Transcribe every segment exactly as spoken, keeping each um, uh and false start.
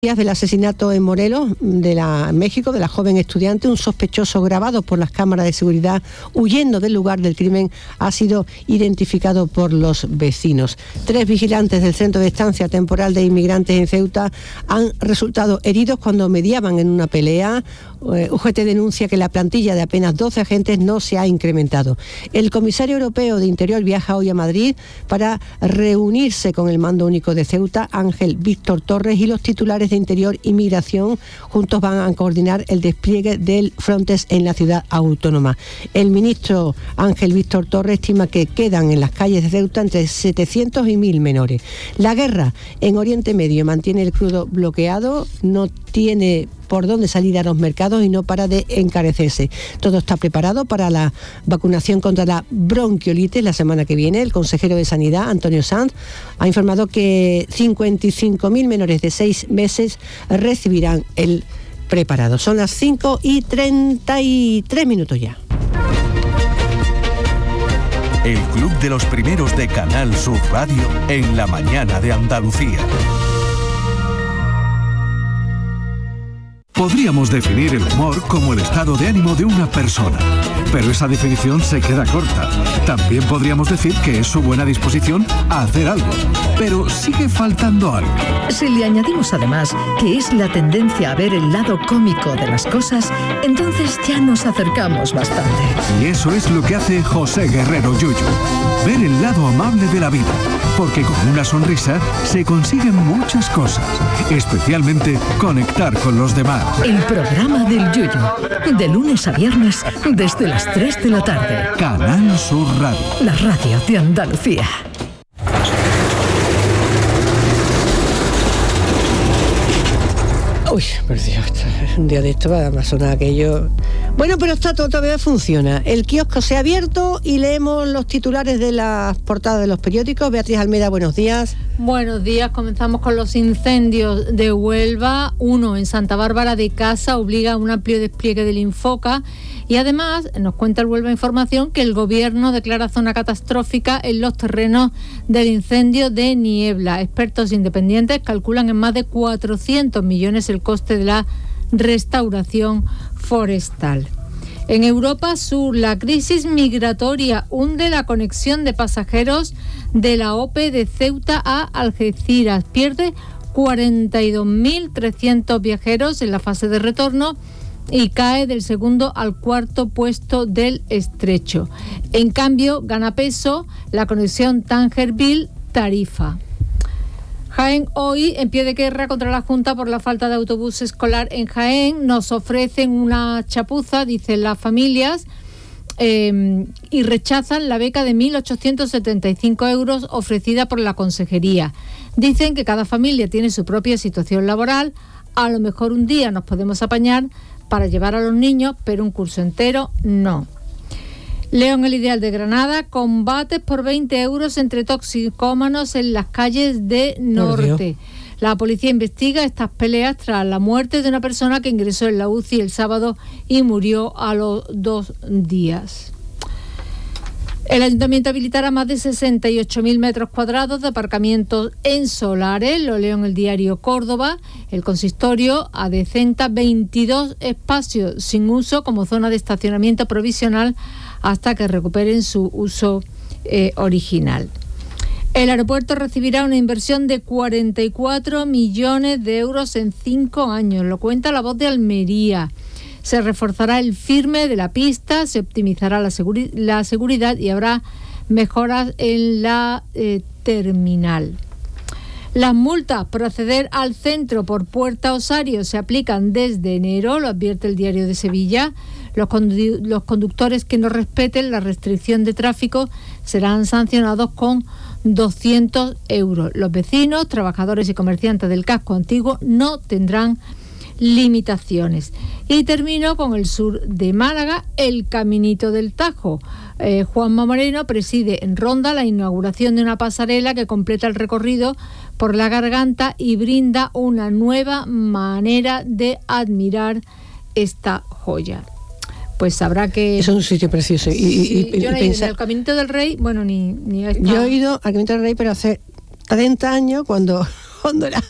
Del asesinato en Morelos, de la México, de la joven estudiante, un sospechoso grabado por las cámaras de seguridad huyendo del lugar del crimen ha sido identificado por los vecinos. Tres vigilantes del Centro de Estancia Temporal de Inmigrantes en Ceuta han resultado heridos cuando mediaban en una pelea. U G T denuncia que la plantilla de apenas doce agentes no se ha incrementado. El comisario europeo de Interior viaja hoy a Madrid para reunirse con el Mando Único de Ceuta, Ángel Víctor Torres, y los titulares de Interior y Migración. Juntos van a coordinar el despliegue del Frontex en la ciudad autónoma. El ministro Ángel Víctor Torres estima que quedan en las calles de Ceuta entre setecientos y mil menores. La guerra en Oriente Medio mantiene el crudo bloqueado, no tiene por dónde salir a los mercados y no para de encarecerse. Todo está preparado para la vacunación contra la bronquiolitis la semana que viene. El consejero de Sanidad, Antonio Sanz, ha informado que cincuenta y cinco mil menores de seis meses recibirán el preparado. Son las cinco y treinta y tres minutos ya. El Club de los Primeros de Canal Sur Radio en la mañana de Andalucía. Podríamos definir el humor como el estado de ánimo de una persona, pero esa definición se queda corta. También podríamos decir que es su buena disposición a hacer algo, pero sigue faltando algo. Si le añadimos además que es la tendencia a ver el lado cómico de las cosas, entonces ya nos acercamos bastante. Y eso es lo que hace José Guerrero Yuyu, ver el lado amable de la vida, porque con una sonrisa se consiguen muchas cosas, especialmente conectar con los demás. El programa del Yuyu, de lunes a viernes desde las tres de la tarde. Canal Sur Radio. La radio de Andalucía. Uy, por Dios, un día de esto va a sonar aquello. Bueno, pero está todo, todavía funciona. El kiosco se ha abierto y leemos los titulares de las portadas de los periódicos. Beatriz Almeida, buenos días. Buenos días, comenzamos con los incendios de Huelva. Uno en Santa Bárbara de Casa obliga a un amplio despliegue del Infoca. Y además nos cuenta el Huelva Información que el gobierno declara zona catastrófica en los terrenos del incendio de Niebla. Expertos independientes calculan en más de cuatrocientos millones el coste de la restauración forestal. En Europa Sur, la crisis migratoria hunde la conexión de pasajeros de la O P E de Ceuta a Algeciras. Pierde cuarenta y dos mil trescientos viajeros en la fase de retorno y cae del segundo al cuarto puesto del estrecho. En cambio, gana peso la conexión Tánger-Vil-Tarifa. Jaén hoy en pie de guerra contra la Junta por la falta de autobús escolar en Jaén. Nos ofrecen una chapuza, dicen las familias, eh, y rechazan la beca de mil ochocientos setenta y cinco euros ofrecida por la consejería. Dicen que cada familia tiene su propia situación laboral. A lo mejor un día nos podemos apañar para llevar a los niños, pero un curso entero no. Leo en El Ideal de Granada, combates por veinte euros entre toxicómanos en las calles de Norte. La policía investiga estas peleas tras la muerte de una persona que ingresó en la U C I el sábado y murió a los dos días. El ayuntamiento habilitará más de sesenta y ocho mil metros cuadrados de aparcamientos en solares, lo leo en el diario Córdoba. El consistorio adecenta veintidós espacios sin uso como zona de estacionamiento provisional hasta que recuperen su uso eh, original. El aeropuerto recibirá una inversión de cuarenta y cuatro millones de euros en cinco años, lo cuenta La Voz de Almería. Se reforzará el firme de la pista, se optimizará la, seguri- la seguridad y habrá mejoras en la eh, terminal. Las multas por acceder al centro por Puerta Osario se aplican desde enero, lo advierte el Diario de Sevilla. Los, condu- los conductores que no respeten la restricción de tráfico serán sancionados con doscientos euros. Los vecinos, trabajadores y comerciantes del casco antiguo no tendrán limitaciones. Y termino con el sur de Málaga, el Caminito del Tajo. Eh, Juanma Moreno preside en Ronda la inauguración de una pasarela que completa el recorrido por la Garganta y brinda una nueva manera de admirar esta joya. Pues habrá que... Es un sitio precioso. Y, sí, y, y yo no he pensar... ido al Caminito del Rey, bueno, ni, ni he estado. Yo he ido al Caminito del Rey, pero hace treinta años, cuando, cuando era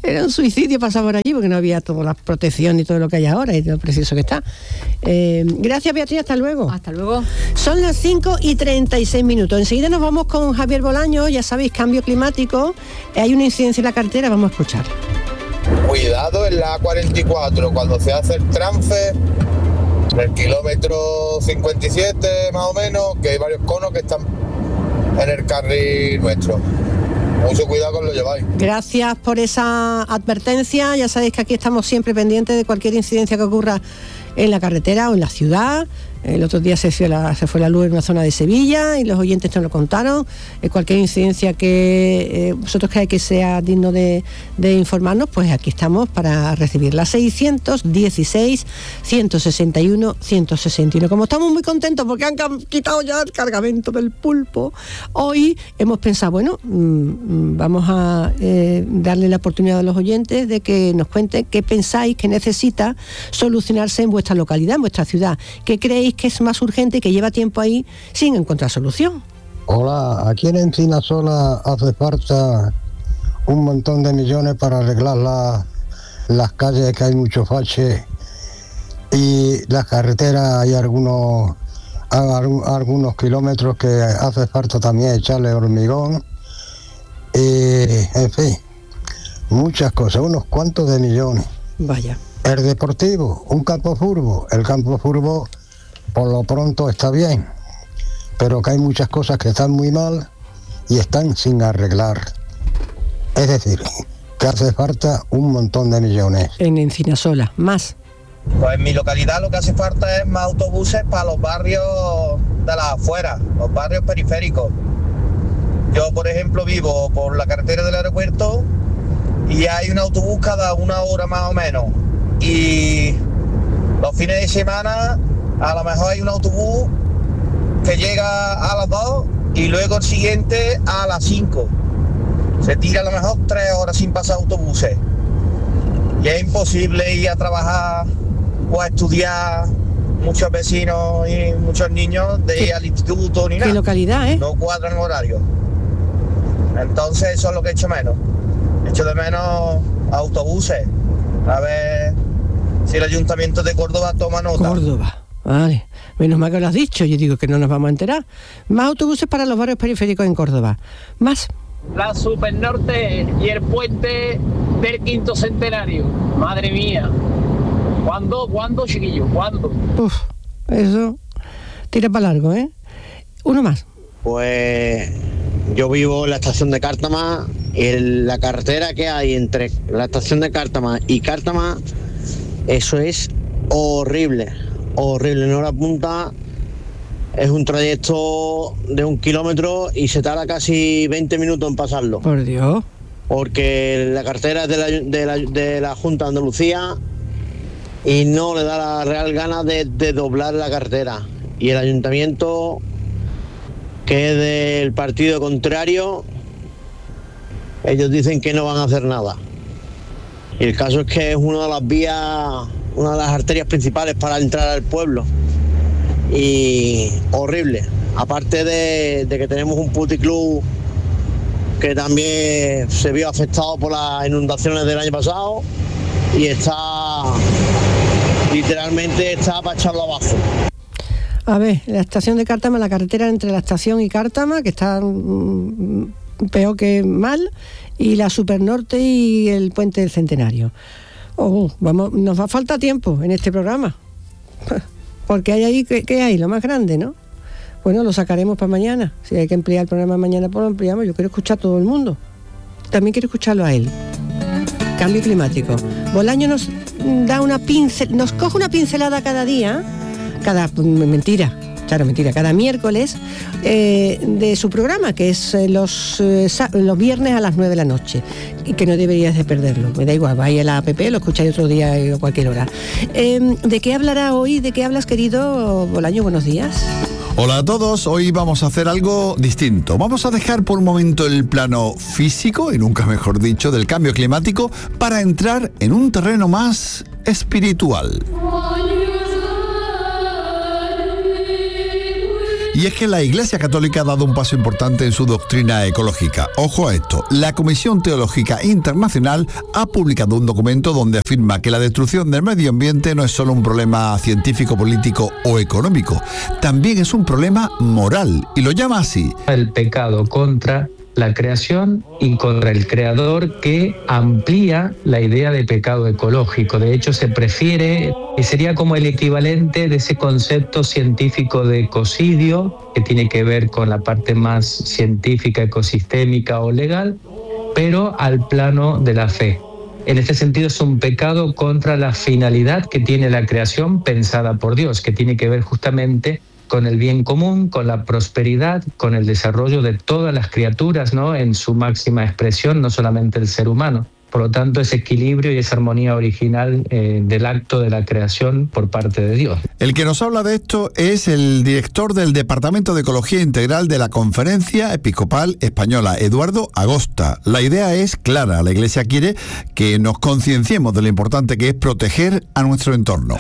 Era un suicidio pasar por allí porque no había toda la protección y todo lo que hay ahora y lo precioso que está. Eh, gracias, Beatriz, hasta luego. Hasta luego. Son las cinco y treinta y seis minutos. Enseguida nos vamos con Javier Bolaño, ya sabéis, cambio climático. Hay una incidencia en la carretera, vamos a escuchar. Cuidado en la A cuarenta y cuatro, cuando se hace el trance, en el kilómetro cincuenta y siete más o menos, que hay varios conos que están en el carril nuestro. Mucho cuidado con lo lleváis. Gracias por esa advertencia. Ya sabéis que aquí estamos siempre pendientes de cualquier incidencia que ocurra en la carretera o en la ciudad. El otro día se fue, la, se fue la luz en una zona de Sevilla y los oyentes nos lo contaron. Eh, cualquier incidencia que eh, vosotros creáis que sea digno de, de informarnos, pues aquí estamos para recibirla. seiscientos dieciséis, ciento sesenta y uno, ciento sesenta y uno. Como estamos muy contentos porque han quitado ya el cargamento del pulpo, hoy hemos pensado, bueno, mmm, vamos a eh, darle la oportunidad a los oyentes de que nos cuenten qué pensáis que necesita solucionarse en vuestra localidad, en vuestra ciudad. ¿Qué creéis que es más urgente y que lleva tiempo ahí sin encontrar solución? Hola, aquí en Encinasola hace falta un montón de millones para arreglar la, las calles, que hay muchos baches, y las carreteras hay algunos algunos kilómetros que hace falta también echarle hormigón, y en fin, muchas cosas, unos cuantos de millones. Vaya. El deportivo, un campo furbo, el campo furbo por lo pronto está bien, pero que hay muchas cosas que están muy mal y están sin arreglar. Es decir, que hace falta un montón de millones. En Encinasola, más. Pues en mi localidad lo que hace falta es más autobuses para los barrios de las afueras, los barrios periféricos. Yo, por ejemplo, vivo por la carretera del aeropuerto y hay un autobús cada una hora más o menos. Y los fines de semana a lo mejor hay un autobús que llega a las dos y luego el siguiente a las cinco. Se tira a lo mejor tres horas sin pasar autobuses. Y es imposible ir a trabajar o a estudiar, muchos vecinos y muchos niños de ir al instituto ni nada. ¿Qué localidad, eh? No cuadran horarios. Entonces eso es lo que echo menos. Echo de menos autobuses. A ver si el Ayuntamiento de Córdoba toma nota. Córdoba. Vale, menos mal que lo has dicho, yo digo que no nos vamos a enterar. Más autobuses para los barrios periféricos en Córdoba. Más. La Supernorte y el puente del quinto centenario. Madre mía. ¿Cuándo, cuándo, chiquillo? ¿Cuándo? Uf, eso tira para largo, ¿eh? Uno más. Pues yo vivo en la estación de Cártama y en la carretera que hay entre la estación de Cártama y Cártama, eso es horrible. Horrible, en hora punta es un trayecto de un kilómetro y se tarda casi veinte minutos en pasarlo. Por Dios. Porque la carretera es de la, de la, de la Junta de Andalucía y no le da la real gana de, de doblar la carretera. Y el ayuntamiento, que es del partido contrario, ellos dicen que no van a hacer nada. Y el caso es que es una de las vías, una de las arterias principales para entrar al pueblo. Y horrible. Aparte de, de que tenemos un puticlub que también se vio afectado por las inundaciones del año pasado y está, literalmente está para echarlo abajo. A ver, la estación de Cártama, la carretera entre la estación y Cártama, que está mmm, peor que mal, y la Supernorte y el puente del Centenario. Oh, vamos, nos va a falta tiempo en este programa. Porque hay ahí, ¿qué, qué hay? Lo más grande, ¿no? Bueno, lo sacaremos para mañana. Si hay que ampliar el programa mañana, pues lo ampliamos. Yo quiero escuchar a todo el mundo. También quiero escucharlo a él. Cambio climático. Bolaño nos da una pincel, nos coge una pincelada cada día, cada mentira, claro, mentira, cada miércoles eh, de su programa, que es eh, los, eh, los viernes a las nueve de la noche, y que no deberías de perderlo. Me da igual, vaya a la app, lo escucháis otro día o cualquier hora. Eh, ¿De qué hablará hoy? ¿De qué hablas, querido Bolaño? Buenos días. Hola a todos, hoy vamos a hacer algo distinto. Vamos a dejar por un momento el plano físico, y nunca mejor dicho, del cambio climático, para entrar en un terreno más espiritual. Y es que la Iglesia Católica ha dado un paso importante en su doctrina ecológica. Ojo a esto, la Comisión Teológica Internacional ha publicado un documento donde afirma que la destrucción del medio ambiente no es solo un problema científico, político o económico, también es un problema moral, y lo llama así: el pecado contra la creación y contra el creador, que amplía la idea de pecado ecológico. De hecho, se prefiere, que sería como el equivalente de ese concepto científico de ecocidio, que tiene que ver con la parte más científica, ecosistémica o legal, pero al plano de la fe. En este sentido, es un pecado contra la finalidad que tiene la creación pensada por Dios, que tiene que ver justamente con el bien común, con la prosperidad, con el desarrollo de todas las criaturas, ¿no?, en su máxima expresión, no solamente el ser humano. Por lo tanto, ese equilibrio y esa armonía original eh, del acto de la creación por parte de Dios. El que nos habla de esto es el director del Departamento de Ecología Integral de la Conferencia Episcopal Española, Eduardo Agosta. La idea es clara: la Iglesia quiere que nos concienciemos de lo importante que es proteger a nuestro entorno.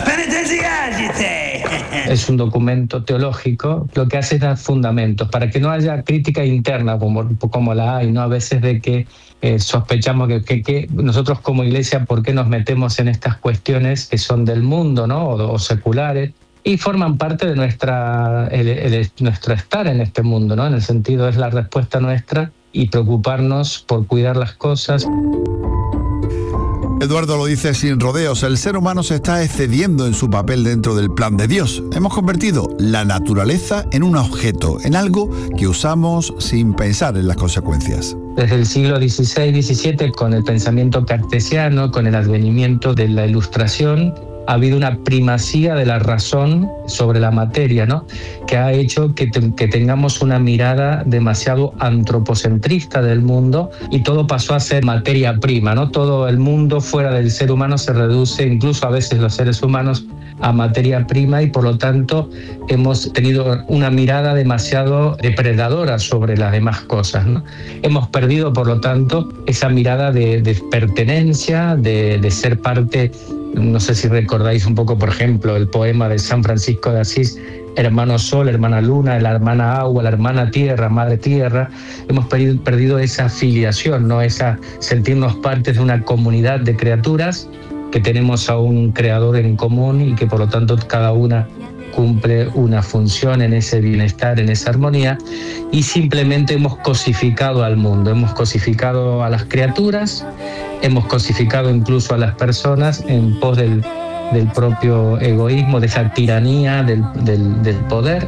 Es un documento teológico, lo que hace es dar fundamentos para que no haya crítica interna como, como la hay, ¿no? A veces de que eh, sospechamos que, que, que nosotros como Iglesia, ¿por qué nos metemos en estas cuestiones que son del mundo, ¿no?, o, o seculares, y forman parte de nuestra, el, el, nuestro estar en este mundo, ¿no? En el sentido, es la respuesta nuestra y preocuparnos por cuidar las cosas. Eduardo lo dice sin rodeos: el ser humano se está excediendo en su papel dentro del plan de Dios. Hemos convertido la naturaleza en un objeto, en algo que usamos sin pensar en las consecuencias. Desde el siglo dieciséis diecisiete, con el pensamiento cartesiano, con el advenimiento de la Ilustración, ha habido una primacía de la razón sobre la materia, ¿no?, que ha hecho que, te, que tengamos una mirada demasiado antropocentrista del mundo, y todo pasó a ser materia prima, ¿no? Todo el mundo fuera del ser humano se reduce, incluso a veces los seres humanos, a materia prima, y por lo tanto hemos tenido una mirada demasiado depredadora sobre las demás cosas, ¿no? Hemos perdido, por lo tanto, esa mirada de, de pertenencia, de, de ser parte. No sé si recordáis un poco, por ejemplo, el poema de San Francisco de Asís: hermano sol, hermana luna, la hermana agua, la hermana tierra, madre tierra. Hemos perdido, perdido esa filiación, ¿no?, esa sentirnos partes de una comunidad de criaturas que tenemos a un creador en común, y que por lo tanto cada una cumple una función en ese bienestar, en esa armonía, y simplemente hemos cosificado al mundo, hemos cosificado a las criaturas, hemos cosificado incluso a las personas en pos del, del propio egoísmo, de esa tiranía del, del, del poder.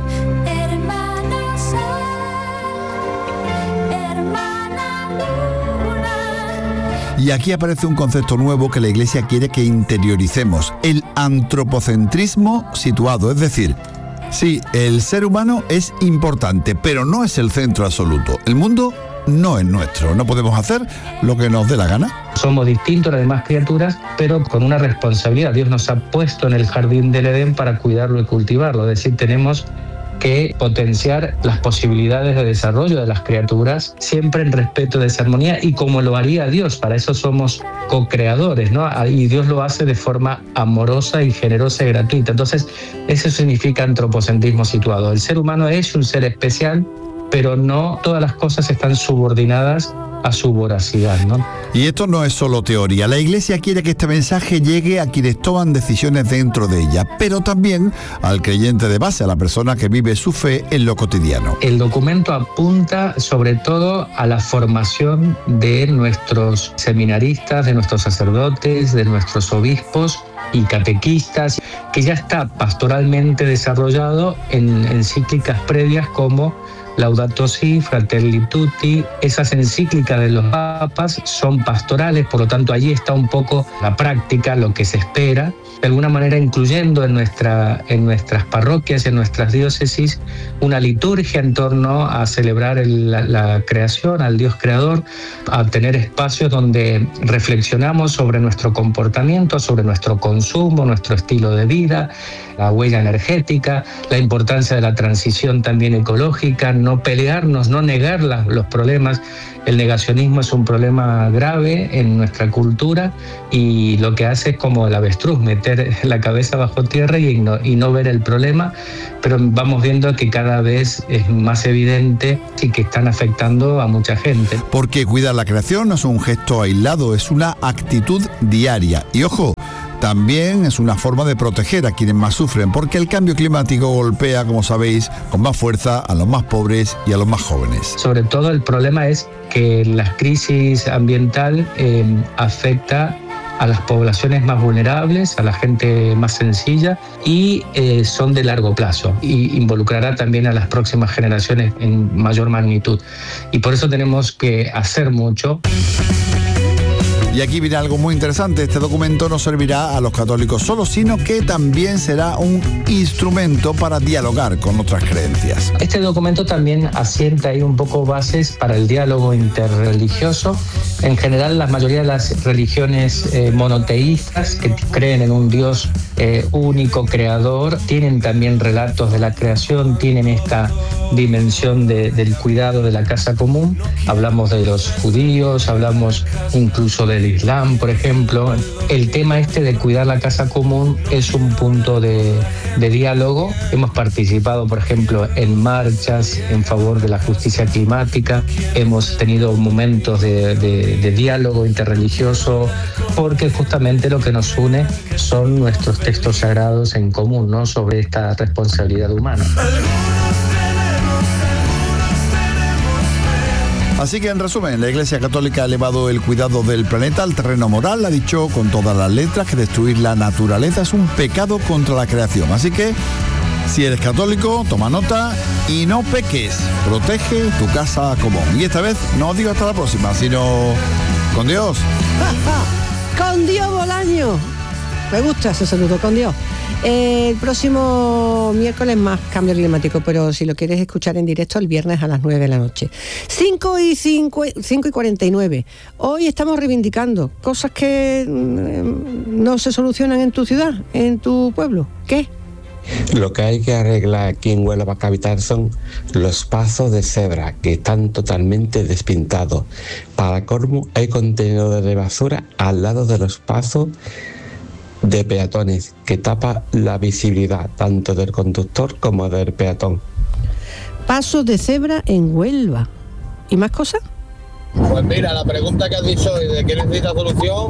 Y aquí aparece un concepto nuevo que la Iglesia quiere que interioricemos: el antropocentrismo situado. Es decir, sí, el ser humano es importante, pero no es el centro absoluto. El mundo no es nuestro, no podemos hacer lo que nos dé la gana. Somos distintos a las demás criaturas, pero con una responsabilidad. Dios nos ha puesto en el jardín del Edén para cuidarlo y cultivarlo. Es decir, tenemos que potenciar las posibilidades de desarrollo de las criaturas, siempre en respeto de esa armonía, y como lo haría Dios. Para eso somos co-creadores, ¿no? Y Dios lo hace de forma amorosa y generosa y gratuita. Entonces, eso significa antropocentrismo situado. El ser humano es un ser especial, pero no todas las cosas están subordinadas a su voracidad, ¿no? Y esto no es solo teoría. La Iglesia quiere que este mensaje llegue a quienes toman decisiones dentro de ella, pero también al creyente de base, a la persona que vive su fe en lo cotidiano. El documento apunta sobre todo a la formación de nuestros seminaristas, de nuestros sacerdotes, de nuestros obispos y catequistas, que ya está pastoralmente desarrollado en encíclicas previas como Laudato Si, Fratelli Tutti. Esas encíclicas de los papas son pastorales, por lo tanto allí está un poco la práctica, lo que se espera, de alguna manera incluyendo en, nuestra, en nuestras parroquias, en nuestras diócesis, una liturgia en torno a celebrar el, la, la creación, al Dios creador, a tener espacios donde reflexionamos sobre nuestro comportamiento, sobre nuestro consumo, nuestro estilo de vida, la huella energética, la importancia de la transición también ecológica, no pelearnos, no negar la, los problemas. El negacionismo es un problema grave en nuestra cultura y lo que hace es como el avestruz, meter la cabeza bajo tierra y no, y no ver el problema, pero vamos viendo que cada vez es más evidente y que están afectando a mucha gente. Porque cuidar la creación no es un gesto aislado, es una actitud diaria. Y ojo, también es una forma de proteger a quienes más sufren, porque el cambio climático golpea, como sabéis, con más fuerza a los más pobres y a los más jóvenes. Sobre todo el problema es que la crisis ambiental eh, afecta a las poblaciones más vulnerables, a la gente más sencilla y eh, son de largo plazo y involucrará también a las próximas generaciones en mayor magnitud. Y por eso tenemos que hacer mucho. Y aquí viene algo muy interesante. Este documento no servirá a los católicos solo, sino que también será un instrumento para dialogar con otras creencias. Este documento también asienta ahí un poco bases para el diálogo interreligioso. En general, la mayoría de las religiones eh, monoteístas que creen en un Dios eh, único, creador, tienen también relatos de la creación, tienen esta dimensión de, del cuidado de la casa común. Hablamos de los judíos, hablamos incluso del Islam, por ejemplo. El tema este de cuidar la casa común es un punto de, de diálogo. Hemos participado, por ejemplo, en marchas en favor de la justicia climática. Hemos tenido momentos de, de, de diálogo interreligioso, porque justamente lo que nos une son nuestros textos sagrados en común, ¿no?, sobre esta responsabilidad humana. Así que, en resumen, la Iglesia Católica ha elevado el cuidado del planeta al terreno moral. Ha dicho con todas las letras que destruir la naturaleza es un pecado contra la creación. Así que, si eres católico, toma nota y no peques. Protege tu casa común. Y esta vez no digo hasta la próxima, sino con Dios. ¡Con Dios, Bolaño! Me gusta ese saludo, con Dios. Eh, el próximo miércoles más cambio climático, pero si lo quieres escuchar en directo, el viernes a las nueve de la noche. cinco y cuarenta y nueve. Hoy estamos reivindicando cosas que mm, no se solucionan en tu ciudad, en tu pueblo. ¿Qué? Lo que hay que arreglar aquí en Huelva capital son los pasos de cebra, que están totalmente despintados. Para colmo, hay contenedores de basura al lado de los pasos de peatones, que tapa la visibilidad tanto del conductor como del peatón. Pasos de cebra en Huelva. ¿Y más cosas? Pues mira, la pregunta que has dicho hoy de qué necesita solución,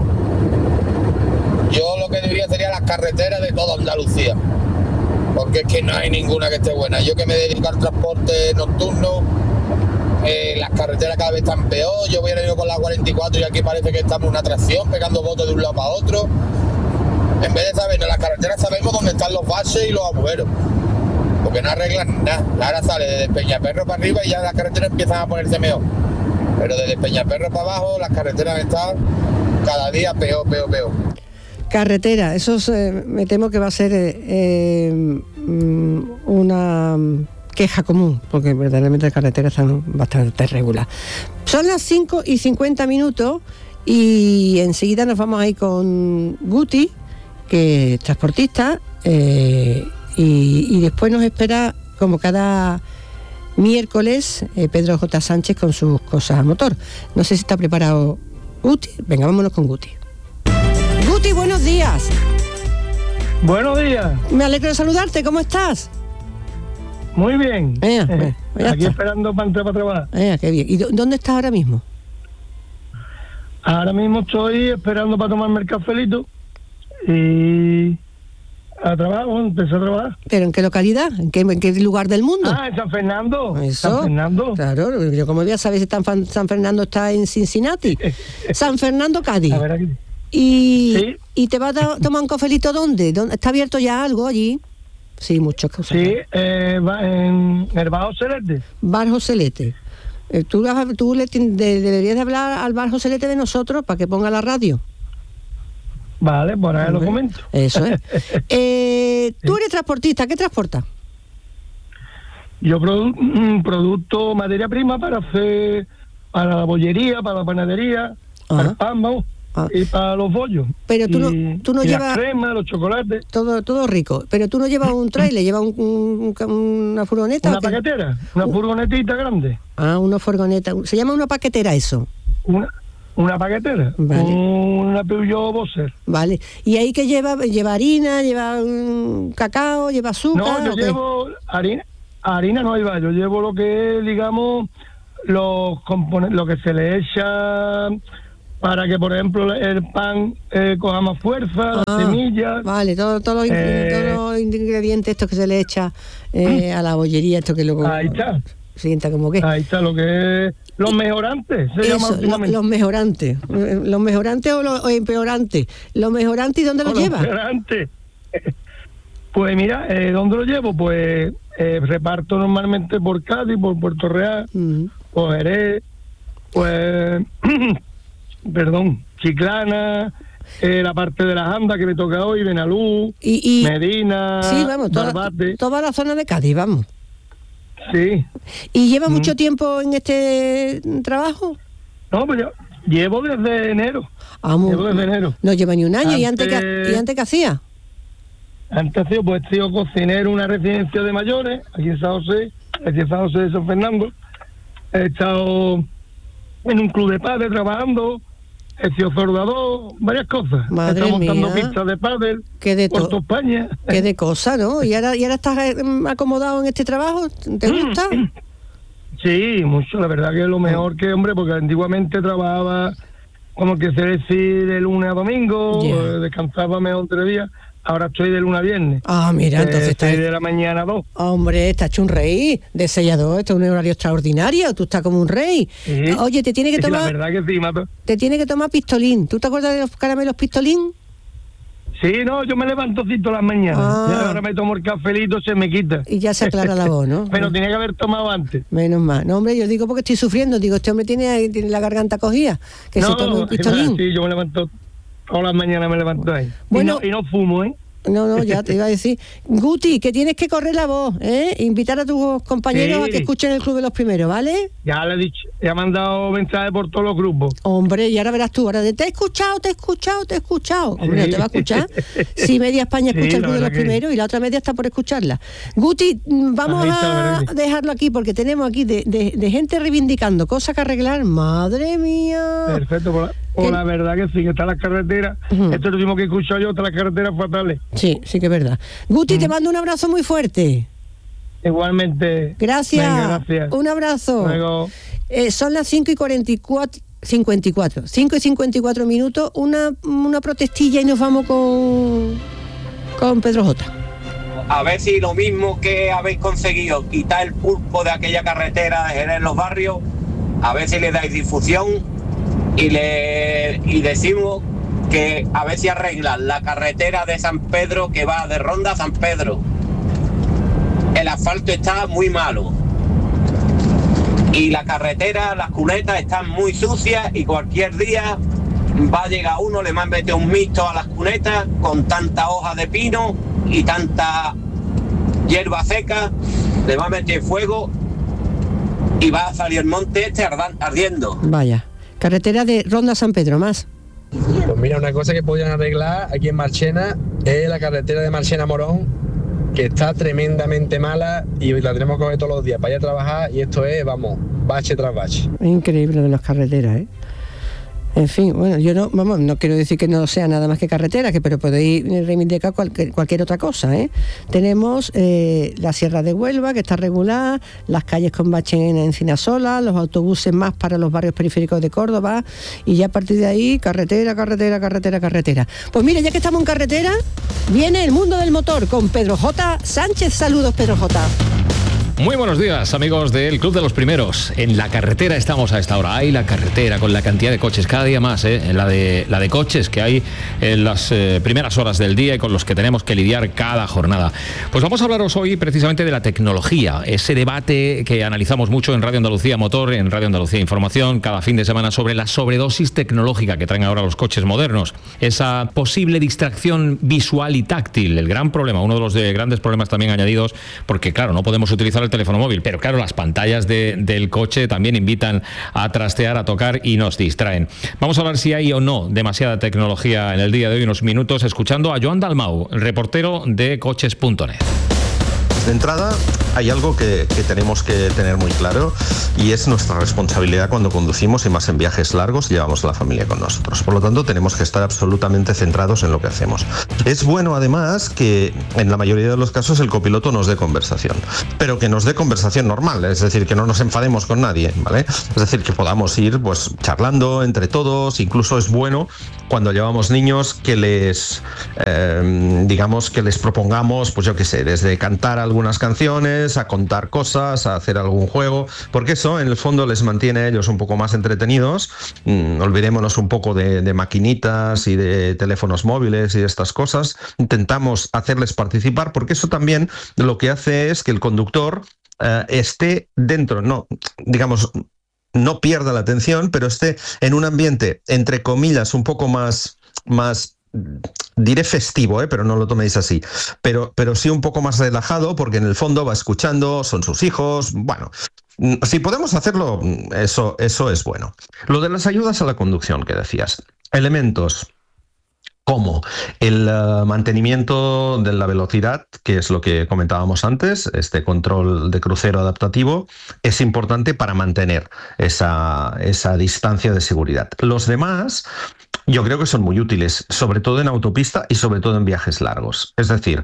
yo lo que diría sería las carreteras de toda Andalucía, porque es que no hay ninguna que esté buena. Yo que me dedico al transporte nocturno, eh, las carreteras cada vez están peor. Yo voy a ir con la cuarenta y cuatro y aquí parece que estamos en una atracción, pegando botes de un lado para otro. En vez de saber, en las carreteras sabemos dónde están los baches y los agujeros, porque no arreglan nada. Ahora sale desde Peñaperro para arriba y ya las carreteras empiezan a ponerse mejor, pero desde Peñaperro para abajo las carreteras están cada día peor, peor, peor. Carretera, eso eh, me temo que va a ser eh, eh, una queja común, porque verdaderamente las carreteras están bastante regulares. Son las cinco y cincuenta minutos y enseguida nos vamos a ir con Guti, que es transportista, eh, y, y después nos espera, como cada miércoles, eh, Pedro J. Sánchez con sus cosas a motor. No sé si está preparado Guti. Venga, vámonos con Guti. Guti, buenos días. Buenos días. Me alegro de saludarte, ¿cómo estás? Muy bien. Eh, eh, Aquí está. Esperando para entrar para trabajar. Eh, qué bien. ¿Y dónde estás ahora mismo? Ahora mismo estoy esperando para tomarme el cafelito y a trabajar, bueno, empecé a trabajar. ¿Pero en qué localidad? ¿En qué, en qué lugar del mundo? Ah, en San Fernando. Eso, San Fernando. Claro, yo como voy a saber si San, San Fernando está en Cincinnati. San Fernando, Cádiz. A ver aquí. Y, ¿sí? ¿Y te vas a tomar un cafelito dónde? ¿Dónde? ¿Está abierto ya algo allí? Sí, muchas cosas. Sí, eh, en el Bar Joselete. Bar Joselete. Eh, tú, tú le, de, deberías de hablar al Bar Joselete de nosotros para que ponga la radio. Vale, por ahí lo comento. Eso es. eh, tú eres transportista, ¿qué transportas? Yo produ- producto, materia prima para hacer, para la bollería, para la panadería, Ajá. para el pan, vamos. Ah. Y para los bollos. Pero tú y, no, tú no y llevas... las cremas, los chocolates. Todo, todo rico. Pero tú no llevas un trailer, llevas un, un, una furgoneta. Una paquetera, una furgonetita grande. Ah, una furgoneta. Se llama una paquetera eso. Una, una paquetera. Vale. Una Peugeot Boxer. Vale. ¿Y ahí que lleva? ¿Lleva harina? ¿Lleva um, cacao? ¿Lleva azúcar? No, yo llevo harina, harina no lleva, yo llevo lo que es, digamos, los componentes, lo que se le echa para que, por ejemplo, el pan eh, coja más fuerza, ah, las semillas. Vale, todos todo los, eh, todo los ingredientes estos que se le echa eh, a la bollería, esto que luego... Ahí está. Sienta como que... Ahí está lo que es... Los mejorantes, se llama últimamente. Los mejorantes. ¿Los mejorantes o los o empeorantes? ¿Los mejorantes y dónde los llevas? Los mejorantes. Pues mira, eh, ¿dónde lo llevo? Pues eh, reparto normalmente por Cádiz, por Puerto Real, uh-huh. por Jerez, pues... perdón, Chiclana, eh, la parte de las Andas que me toca hoy, Benalú, y, y, Medina, sí, vamos, toda, toda la zona de Cádiz, vamos. Sí. ¿Y lleva mm. mucho tiempo en este trabajo? No, pues yo llevo desde enero. Ah, muy, llevo desde enero. No lleva ni un año. Antes, ¿Y, antes que, ¿Y antes qué hacía? Antes he pues sido cocinero en una residencia de mayores, aquí en San José, aquí en San José de San Fernando. He estado en un club de padres trabajando, he sido soldador, varias cosas. Madre he estado montando mía. pistas de pádel por toda España. Qué de cosa, ¿no? ¿Y ahora, ¿Y ahora estás acomodado en este trabajo? ¿Te gusta? Sí, mucho, la verdad que es lo mejor que, hombre, porque antiguamente trabajaba, como que se decir, de lunes a domingo, yeah. descansaba mejor tres días. Ahora estoy de lunes a viernes. Ah, mira, entonces estoy está... de la mañana a dos. Hombre, está hecho un rey, de seis a dos, esto es un horario extraordinario, tú estás como un rey. ¿Sí? Oye, te tiene que tomar... Sí, la verdad que sí, Mato. Te tiene que tomar pistolín. ¿Tú te acuerdas de los caramelos pistolín? Sí, no, yo me levanto todas las mañanas. Ah. Ya ahora me tomo el cafelito, se me quita. Y ya se aclara la voz, ¿no? Pero tenía que haber tomado antes. Menos mal. No, hombre, yo digo porque estoy sufriendo. Digo, este hombre tiene, tiene la garganta cogida. Que no, se tome un pistolín. Sí, yo me levanto, todas las mañanas me levanto ahí. Bueno, y no, y no fumo, ¿eh? No, no, ya te iba a decir. Guti, que tienes que correr la voz, ¿eh? Invitar a tus compañeros sí. a que escuchen el Club de los Primeros, ¿vale? Ya le he dicho, ya he mandado mensajes por todos los grupos. Hombre, y ahora verás tú, ahora de te he escuchado, te he escuchado, te he escuchado. Hombre, sí. no te va a escuchar. Si media España escucha sí, el Club de los que... Primeros y la otra media está por escucharla. Guti, vamos está, a dejarlo aquí porque tenemos aquí de, de, de gente reivindicando cosas que arreglar. Madre mía. Perfecto, por la, por la verdad que sí, que están las carreteras. Uh-huh. Esto es lo último que he escuchado yo, están las carreteras fatales. Sí, sí que es verdad. Guti, mm. te mando un abrazo muy fuerte. Igualmente. Gracias. Venga, gracias. Un abrazo. Luego. Eh, son las cinco y cuarenta y cuatro, cincuenta y cuatro. cinco y cincuenta y cuatro minutos. Una, una protestilla y nos vamos con, con Pedro J. A ver si lo mismo que habéis conseguido, quitar el pulpo de aquella carretera de Jerez en los barrios, a ver si le dais difusión y, le, y decimos que a ver si arreglan la carretera de San Pedro que va de Ronda a San Pedro. El asfalto está muy malo y la carretera, las cunetas están muy sucias y cualquier día va a llegar uno, le va a meter un mixto a las cunetas con tanta hoja de pino y tanta hierba seca, le va a meter fuego y va a salir el monte este ardiendo. Vaya, carretera de Ronda a San Pedro, más. Pues mira, una cosa que podrían arreglar aquí en Marchena es la carretera de Marchena-Morón, que está tremendamente mala y la tenemos que coger todos los días para ir a trabajar y esto es, vamos, bache tras bache. Es increíble de las carreteras, ¿eh? En fin, bueno, yo no, vamos, no quiero decir que no sea nada más que carretera, que pero podéis reivindicar cualquier, cualquier otra cosa, ¿eh? Tenemos eh, la Sierra de Huelva, que está regular, las calles con bache en Encinasola, los autobuses más para los barrios periféricos de Córdoba, y ya a partir de ahí, carretera, carretera, carretera, carretera. Pues mire, ya que estamos en carretera, viene el mundo del motor con Pedro J. Sánchez. Saludos, Pedro J. Muy buenos días, amigos del Club de los Primeros. En la carretera estamos a esta hora. Hay la carretera con la cantidad de coches, cada día más, ¿eh? la, de, la de coches que hay en las eh, primeras horas del día y con los que tenemos que lidiar cada jornada. Pues vamos a hablaros hoy precisamente de la tecnología, ese debate que analizamos mucho en Radio Andalucía Motor, en Radio Andalucía Información, cada fin de semana, sobre la sobredosis tecnológica que traen ahora los coches modernos. Esa posible distracción visual y táctil, el gran problema, uno de los de grandes problemas también añadidos, porque claro, no podemos utilizar el teléfono móvil, pero claro, las pantallas de, del coche también invitan a trastear, a tocar y nos distraen. Vamos a hablar si hay o no demasiada tecnología en el día de hoy, unos minutos, escuchando a Joan Dalmau, el reportero de coches punto net. De entrada, hay algo que, que tenemos que tener muy claro y es nuestra responsabilidad cuando conducimos y más en viajes largos llevamos a la familia con nosotros. Por lo tanto, tenemos que estar absolutamente centrados en lo que hacemos. Es bueno, además, que en la mayoría de los casos el copiloto nos dé conversación, pero que nos dé conversación normal, es decir, que no nos enfademos con nadie, ¿vale? Es decir, que podamos ir pues charlando entre todos. Incluso es bueno cuando llevamos niños que les, eh, digamos, que les propongamos, pues yo qué sé, desde cantar algunas canciones, a contar cosas, a hacer algún juego, porque eso en el fondo les mantiene a ellos un poco más entretenidos. Mm, olvidémonos un poco de, de maquinitas y de teléfonos móviles y de estas cosas. Intentamos hacerles participar, porque eso también lo que hace es que el conductor eh, esté dentro, no, digamos, no pierda la atención, pero esté en un ambiente, entre comillas, un poco más, más diré festivo, ¿eh? Pero no lo toméis así, pero, pero sí un poco más relajado, porque en el fondo va escuchando, son sus hijos, bueno, si podemos hacerlo, eso, eso es bueno. Lo de las ayudas a la conducción que decías, elementos como el uh, mantenimiento de la velocidad, que es lo que comentábamos antes, este control de crucero adaptativo, es importante para mantener esa, esa distancia de seguridad. Los demás, yo creo que son muy útiles, sobre todo en autopista y sobre todo en viajes largos. Es decir,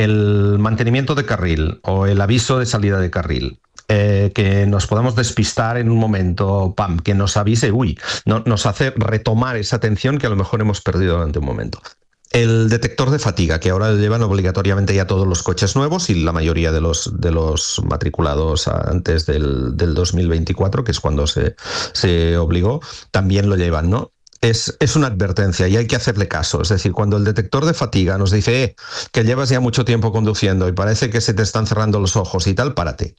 el mantenimiento de carril o el aviso de salida de carril, Eh, que nos podamos despistar en un momento, pam, que nos avise, uy, no, nos hace retomar esa atención que a lo mejor hemos perdido durante un momento. El detector de fatiga, que ahora lo llevan obligatoriamente ya todos los coches nuevos y la mayoría de los, de los matriculados antes del, del dos mil veinticuatro, que es cuando se, se obligó, también lo llevan, ¿no? Es, es una advertencia y hay que hacerle caso. Es decir, cuando el detector de fatiga nos dice eh, que llevas ya mucho tiempo conduciendo y parece que se te están cerrando los ojos y tal, párate.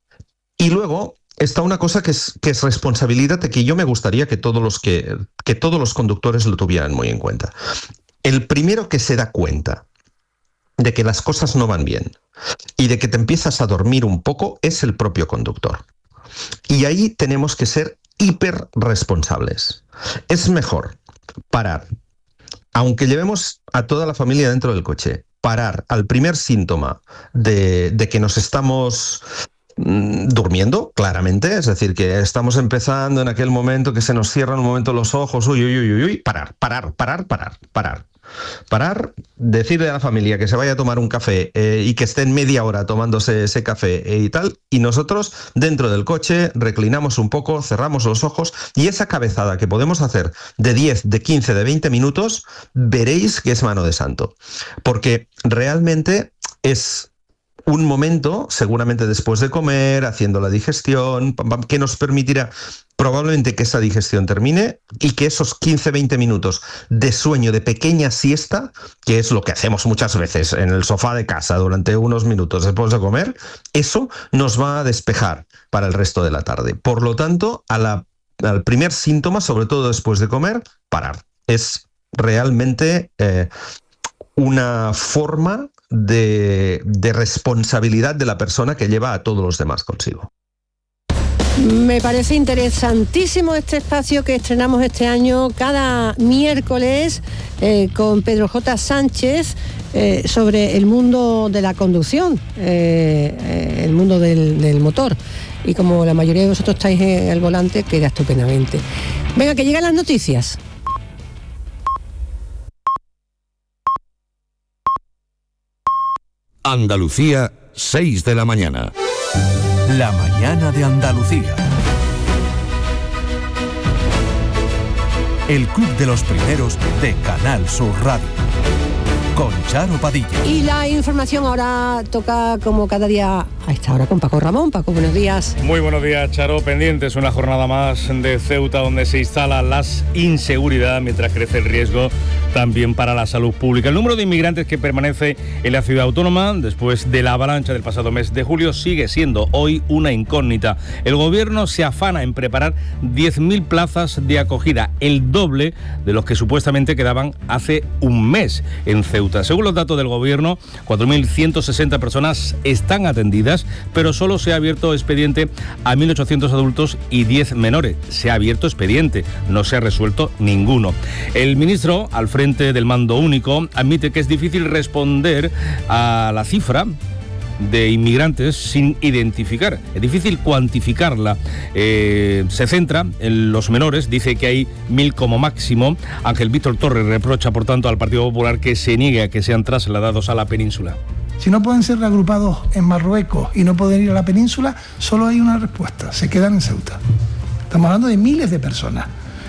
Y luego está una cosa que es, que es responsabilidad, de que yo me gustaría que todos los que, que todos los conductores lo tuvieran muy en cuenta. El primero que se da cuenta de que las cosas no van bien y de que te empiezas a dormir un poco es el propio conductor. Y ahí tenemos que ser hiper responsables. Es mejor parar, aunque llevemos a toda la familia dentro del coche, parar al primer síntoma de, de que nos estamos durmiendo, claramente, es decir, que estamos empezando en aquel momento que se nos cierran un momento los ojos, uy, uy, uy, uy, parar, parar, parar, parar, parar. Parar, decirle a la familia que se vaya a tomar un café eh, y que estén media hora tomándose ese café eh, y tal, y nosotros dentro del coche reclinamos un poco, cerramos los ojos y esa cabezada que podemos hacer de diez, de quince, de veinte minutos, veréis que es mano de santo, porque realmente es un momento, seguramente después de comer, haciendo la digestión, que nos permitirá probablemente que esa digestión termine y que esos quince a veinte minutos de sueño, de pequeña siesta, que es lo que hacemos muchas veces en el sofá de casa durante unos minutos después de comer, eso nos va a despejar para el resto de la tarde. Por lo tanto, a la, al primer síntoma, sobre todo después de comer, parar. Es realmente eh, una forma De, de responsabilidad de la persona que lleva a todos los demás consigo. Me parece interesantísimo este espacio que estrenamos este año cada miércoles eh, con Pedro J. Sánchez eh, sobre el mundo de la conducción, eh, eh, el mundo del, del motor. Y como la mayoría de vosotros estáis en el volante, queda estupendamente. Venga, que llegan las noticias. Andalucía, seis de la mañana. La mañana de Andalucía. El Club de los Primeros de Canal Sur Radio. Con Charo Padilla. Y la información ahora toca como cada día a esta hora con Paco Ramón. Paco, buenos días. Muy buenos días, Charo. Pendientes una jornada más de Ceuta donde se instala la inseguridad mientras crece el riesgo también para la salud pública. El número de inmigrantes que permanece en la ciudad autónoma después de la avalancha del pasado mes de julio sigue siendo hoy una incógnita. El gobierno se afana en preparar diez mil plazas de acogida, el doble de los que supuestamente quedaban hace un mes en Ceuta. Según los datos del gobierno, cuatro mil ciento sesenta personas están atendidas familias, pero solo se ha abierto expediente a mil ochocientos adultos y diez menores. Se ha abierto expediente, no se ha resuelto ninguno. El ministro, al frente del mando único, admite que es difícil responder a la cifra de inmigrantes sin identificar. Es difícil cuantificarla. Eh, se centra en los menores, dice que hay mil como máximo. Ángel Víctor Torres reprocha, por tanto, al Partido Popular que se niegue a que sean trasladados a la península. Si no pueden ser reagrupados en Marruecos y no pueden ir a la península, solo hay una respuesta: se quedan en Ceuta. Estamos hablando de miles de personas.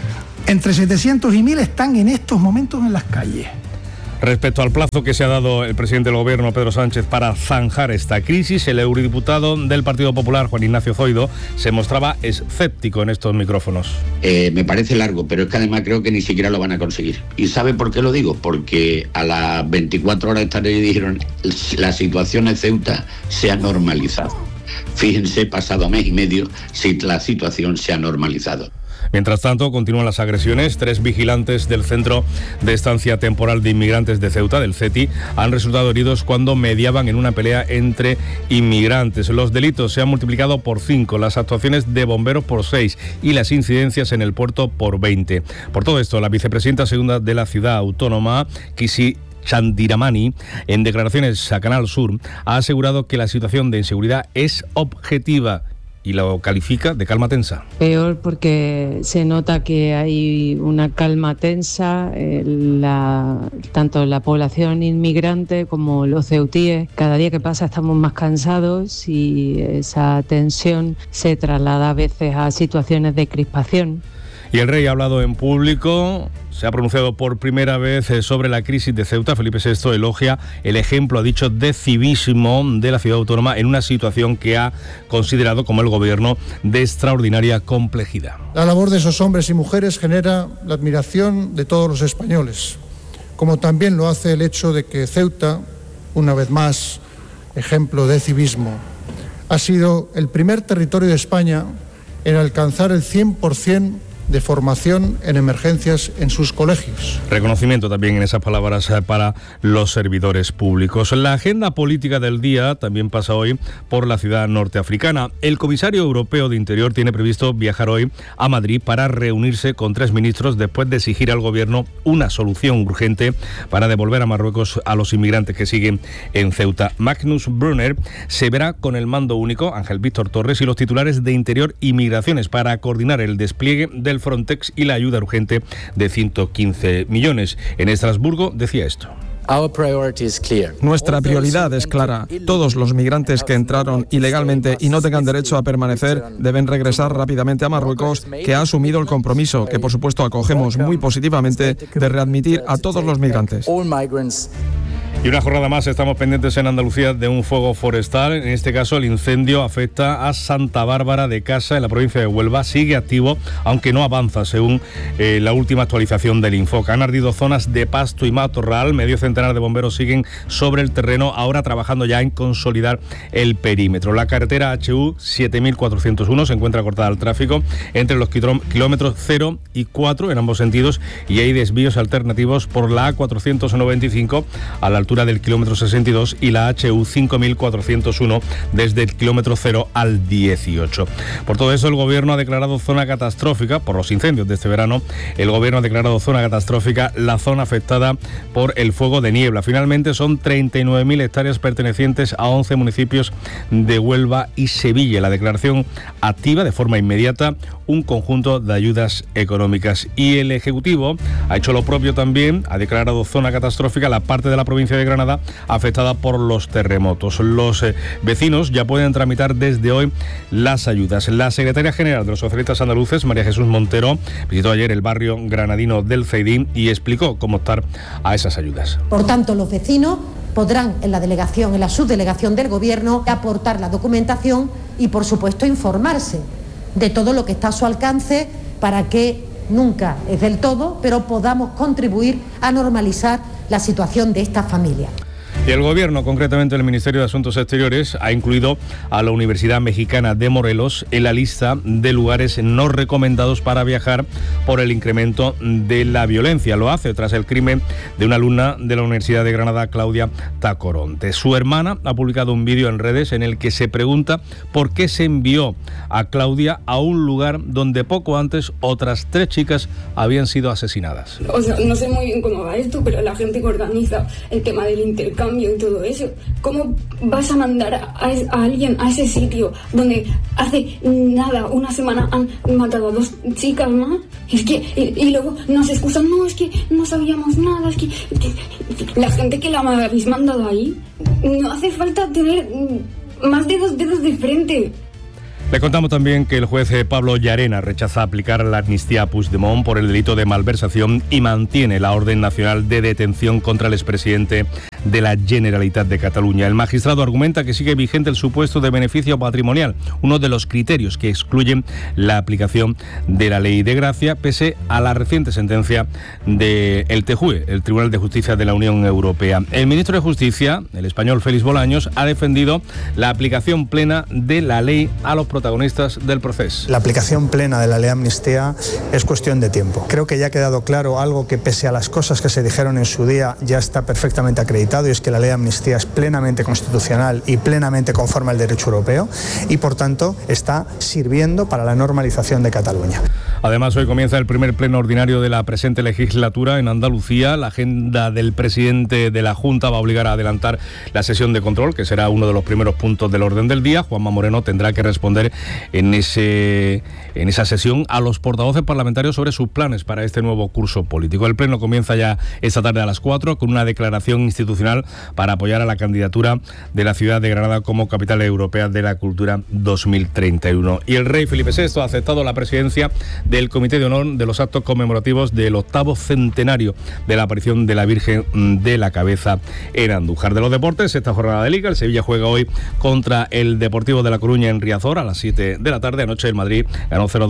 Entre setecientos y mil están en estos momentos en las calles. Respecto al plazo que se ha dado el presidente del Gobierno, Pedro Sánchez, para zanjar esta crisis, el eurodiputado del Partido Popular, Juan Ignacio Zoido, se mostraba escéptico en estos micrófonos. Eh, me parece largo, pero es que además creo que ni siquiera lo van a conseguir. ¿Y sabe por qué lo digo? Porque a las veinticuatro horas de esta ley dijeron la situación en Ceuta se ha normalizado. Fíjense, pasado mes y medio, si la situación se ha normalizado. Mientras tanto, continúan las agresiones. Tres vigilantes del Centro de Estancia Temporal de Inmigrantes de Ceuta, del CETI, han resultado heridos cuando mediaban en una pelea entre inmigrantes. Los delitos se han multiplicado por cinco, las actuaciones de bomberos por seis y las incidencias en el puerto por veinte. Por todo esto, la vicepresidenta segunda de la ciudad autónoma, Kisi Chandiramani, en declaraciones a Canal Sur, ha asegurado que la situación de inseguridad es objetiva y lo califica de calma tensa. Peor porque se nota que hay una calma tensa, eh, la, tanto la población inmigrante como los ceutíes. Cada día que pasa estamos más cansados y esa tensión se traslada a veces a situaciones de crispación. Y el rey ha hablado en público, se ha pronunciado por primera vez sobre la crisis de Ceuta. Felipe sexto elogia el ejemplo, ha dicho, de civismo de la ciudad autónoma en una situación que ha considerado, como el gobierno, de extraordinaria complejidad. La labor de esos hombres y mujeres genera la admiración de todos los españoles, como también lo hace el hecho de que Ceuta, una vez más, ejemplo de civismo, ha sido el primer territorio de España en alcanzar el cien por ciento de formación en emergencias en sus colegios. Reconocimiento también en esas palabras para los servidores públicos. La agenda política del día también pasa hoy por la ciudad norteafricana. El comisario europeo de Interior tiene previsto viajar hoy a Madrid para reunirse con tres ministros después de exigir al gobierno una solución urgente para devolver a Marruecos a los inmigrantes que siguen en Ceuta. Magnus Brunner se verá con el mando único, Ángel Víctor Torres, y los titulares de Interior y Migraciones para coordinar el despliegue del Frontex y la ayuda urgente de ciento quince millones. En Estrasburgo decía esto. Nuestra prioridad es clara. Todos los migrantes que entraron ilegalmente y no tengan derecho a permanecer deben regresar rápidamente a Marruecos, que ha asumido el compromiso, que por supuesto acogemos muy positivamente, de readmitir a todos los migrantes. Y una jornada más estamos pendientes en Andalucía de un fuego forestal. En este caso el incendio afecta a Santa Bárbara de Casa, en la provincia de Huelva. Sigue activo, aunque no avanza según eh, la última actualización del Infoca. Han ardido zonas de pasto y matorral. Medio centenar de bomberos siguen sobre el terreno, ahora trabajando ya en consolidar el perímetro. La carretera H U siete mil cuatrocientos uno se encuentra cortada al tráfico entre los kilómetros cero y cuatro en ambos sentidos, y hay desvíos alternativos por la A cuatrocientos noventa y cinco a la altura del kilómetro sesenta y dos y la H U cinco mil cuatrocientos uno desde el kilómetro cero al dieciocho. Por todo eso, el gobierno ha declarado zona catastrófica por los incendios de este verano. El gobierno ha declarado zona catastrófica la zona afectada por el fuego de niebla. Finalmente son treinta y nueve mil hectáreas pertenecientes a once municipios de Huelva y Sevilla. La declaración activa de forma inmediata un conjunto de ayudas económicas, y el Ejecutivo ha hecho lo propio también, ha declarado zona catastrófica la parte de la provincia de Granada afectada por los terremotos. Los eh, vecinos ya pueden tramitar desde hoy las ayudas. La secretaria general de los socialistas andaluces, María Jesús Montero, visitó ayer el barrio granadino del Ceidín y explicó cómo optar a esas ayudas. Por tanto, los vecinos podrán en la delegación, en la subdelegación del Gobierno, aportar la documentación y, por supuesto, informarse de todo lo que está a su alcance para que nunca es del todo, pero podamos contribuir a normalizar la situación de esta familia. Y el Gobierno, concretamente el Ministerio de Asuntos Exteriores, ha incluido a la Universidad Mexicana de Morelos en la lista de lugares no recomendados para viajar por el incremento de la violencia. Lo hace tras el crimen de una alumna de la Universidad de Granada, Claudia Tacoronte. Su hermana ha publicado un vídeo en redes en el que se pregunta por qué se envió a Claudia a un lugar donde poco antes otras tres chicas habían sido asesinadas. O sea, no sé muy bien cómo va esto, pero la gente que organiza el tema del intercambio y todo eso, ¿cómo vas a mandar a, a alguien a ese sitio donde hace nada, una semana han matado a dos chicas más? Es que, y, y luego nos excusan, no, es que no sabíamos nada, es que, que la gente que la habéis mandado ahí, no hace falta tener más de dos dedos de frente. Le contamos también que el juez Pablo Llarena rechaza aplicar la amnistía a Puigdemont por el delito de malversación y mantiene la orden nacional de detención contra el expresidente de la Generalitat de Cataluña. El magistrado argumenta que sigue vigente el supuesto de beneficio patrimonial, uno de los criterios que excluyen la aplicación de la ley de gracia, pese a la reciente sentencia del T J U E, el Tribunal de Justicia de la Unión Europea. El ministro de Justicia, el español Félix Bolaños, ha defendido la aplicación plena de la ley a los protagonistas del proceso. La aplicación plena de la ley de amnistía es cuestión de tiempo. Creo que ya ha quedado claro algo que, pese a las cosas que se dijeron en su día, ya está perfectamente acreditado, y es que la ley de amnistía es plenamente constitucional y plenamente conforme al derecho europeo y, por tanto, está sirviendo para la normalización de Cataluña. Además, hoy comienza el primer pleno ordinario de la presente legislatura en Andalucía. La agenda del presidente de la Junta va a obligar a adelantar la sesión de control, que será uno de los primeros puntos del orden del día. Juanma Moreno tendrá que responder en, ese, en esa sesión a los portavoces parlamentarios sobre sus planes para este nuevo curso político. El pleno comienza ya esta tarde a las cuatro con una declaración institucional para apoyar a la candidatura de la ciudad de Granada como capital europea de la cultura dos mil treinta y uno. Y el rey Felipe sexto ha aceptado la presidencia del Comité de Honor de los actos conmemorativos del octavo centenario de la aparición de la Virgen de la Cabeza en Andújar. De los deportes, esta jornada de Liga, el Sevilla juega hoy contra el Deportivo de La Coruña en Riazor a las siete de la tarde. Anoche el Madrid ganó cero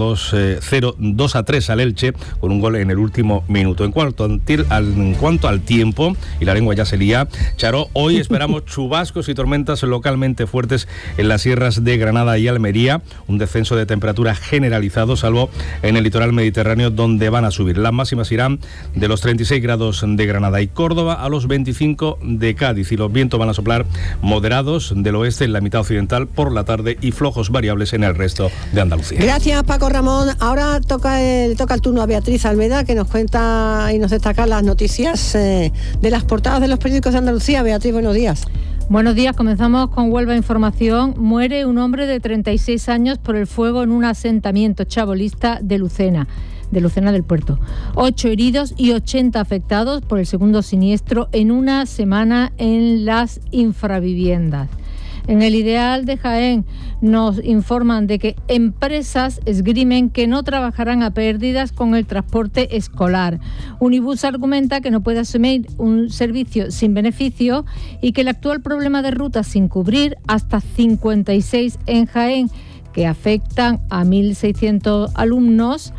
dos a tres al Elche con un gol en el último minuto. En cuanto al, en cuanto al tiempo, y la lengua ya se lía, Charo, hoy esperamos chubascos y tormentas localmente fuertes en las sierras de Granada y Almería, un descenso de temperatura generalizado, salvo en el litoral mediterráneo, donde van a subir. Las máximas irán de los treinta y seis grados de Granada y Córdoba a los veinticinco de Cádiz, y los vientos van a soplar moderados del oeste en la mitad occidental por la tarde y flojos variables en el resto de Andalucía. Gracias, Paco Ramón. Ahora toca el, toca el turno a Beatriz Almeda, que nos cuenta y nos destaca las noticias eh, de las portadas de los periódicos de Andalucía. Beatriz, buenos días. Buenos días, comenzamos con Huelva Información. Muere un hombre de treinta y seis años por el fuego en un asentamiento chabolista de Lucena, de Lucena del Puerto. Ocho heridos y ochenta afectados por el segundo siniestro en una semana en las infraviviendas. En el Ideal de Jaén nos informan de que empresas esgrimen que no trabajarán a pérdidas con el transporte escolar. Unibus argumenta que no puede asumir un servicio sin beneficio y que el actual problema de rutas sin cubrir, hasta cincuenta y seis en Jaén, que afectan a mil seiscientos alumnos,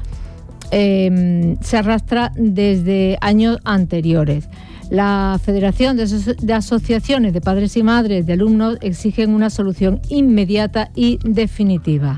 eh, se arrastra desde años anteriores. La Federación de, Aso- de Asociaciones de Padres y Madres de Alumnos exigen una solución inmediata y definitiva.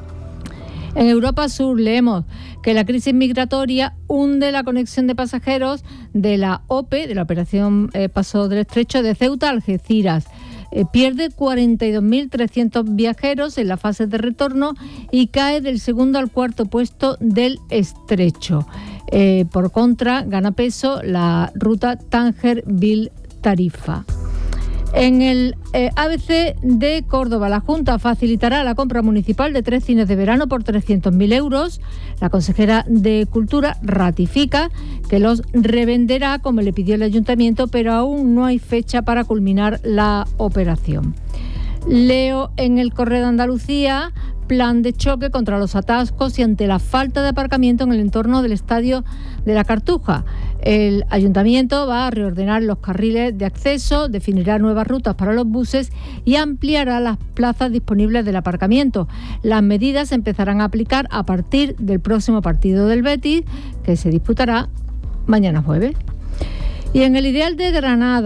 En Europa Sur leemos que la crisis migratoria hunde la conexión de pasajeros de la O P E, de la Operación eh, Paso del Estrecho, de Ceuta a Algeciras. Eh, pierde cuarenta y dos mil trescientos viajeros en la fase de retorno y cae del segundo al cuarto puesto del estrecho. Eh, por contra, gana peso la ruta Tánger-Vil-Tarifa. En el eh, A B C de Córdoba, la Junta facilitará la compra municipal de tres cines de verano por trescientos mil euros. La consejera de Cultura ratifica que los revenderá como le pidió el ayuntamiento, pero aún no hay fecha para culminar la operación. Leo en el Correo de Andalucía: plan de choque contra los atascos y ante la falta de aparcamiento en el entorno del Estadio de la Cartuja. El ayuntamiento va a reordenar los carriles de acceso, definirá nuevas rutas para los buses y ampliará las plazas disponibles del aparcamiento. Las medidas se empezarán a aplicar a partir del próximo partido del Betis, que se disputará mañana jueves. Y en el Ideal de Granada,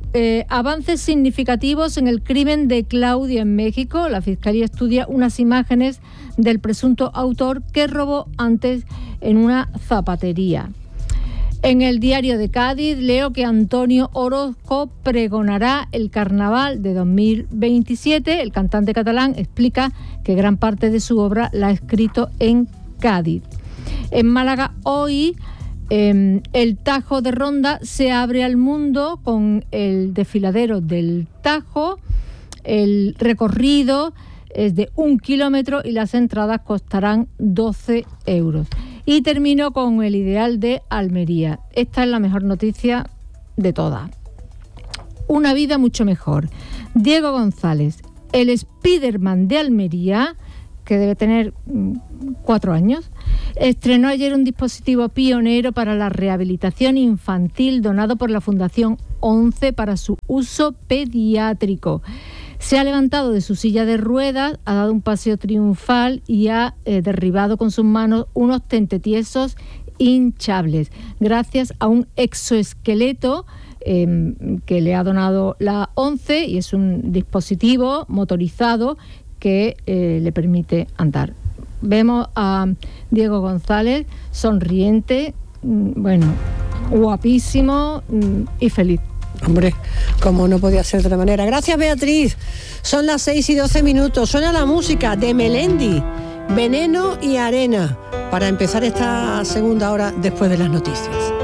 eh, avances significativos en el crimen de Claudia en México. La Fiscalía estudia unas imágenes del presunto autor que robó antes en una zapatería. En el Diario de Cádiz leo que Antonio Orozco pregonará el carnaval de dos mil veintisiete. El cantante catalán explica que gran parte de su obra la ha escrito en Cádiz. En Málaga hoy eh, el Tajo de Ronda se abre al mundo con el desfiladero del Tajo. El recorrido es de un kilómetro y las entradas costarán doce euros. Y termino con el Ideal de Almería. Esta es la mejor noticia de todas. Una vida mucho mejor. Diego González, el Spiderman de Almería, que debe tener cuatro años, estrenó ayer un dispositivo pionero para la rehabilitación infantil donado por la Fundación once para su uso pediátrico. Se ha levantado de su silla de ruedas, ha dado un paseo triunfal y ha eh, derribado con sus manos unos tentetiesos hinchables, gracias a un exoesqueleto eh, que le ha donado la ONCE, y es un dispositivo motorizado que eh, le permite andar. Vemos a Diego González sonriente, bueno, guapísimo y feliz. Hombre, como no podía ser de otra manera. Gracias, Beatriz. Son las seis y doce minutos. Suena la música de Melendi, Veneno y Arena, para empezar esta segunda hora después de las noticias.